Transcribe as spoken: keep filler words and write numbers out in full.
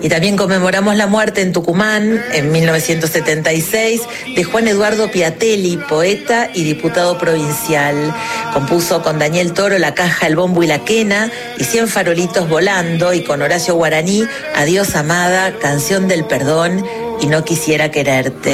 Y también conmemoramos la muerte en Tucumán, en mil novecientos setenta y seis, de Juan Eduardo Piatelli, poeta y diputado provincial. Compuso con Daniel Toro La caja, el bombo y la quena, y Cien farolitos volando, y con Horacio Guaraní, Adiós amada, Canción del perdón y No quisiera quererte.